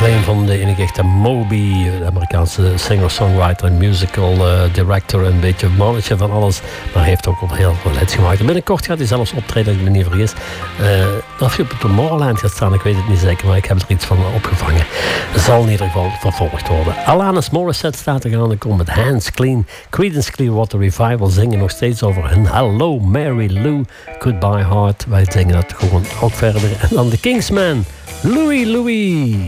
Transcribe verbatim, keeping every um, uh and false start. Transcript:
Alleen van de enige echte Moby, de Amerikaanse singer-songwriter en musical uh, director, een beetje mannetje van alles, maar hij heeft ook al heel veel hits gemaakt. En binnenkort gaat hij zelfs optreden, als ik me niet vergis. Uh, of je op het Tomorrowland gaat staan, ik weet het niet zeker, maar ik heb er iets van opgevangen. Zal in ieder geval vervolgd worden. Alanis Morissette staat er aan de kom met Hands Clean. Creedence Clearwater Revival zingen nog steeds over hun Hello Mary Lou, Goodbye Heart. Wij zingen dat gewoon ook verder. En dan de Kingsman, Louie Louie.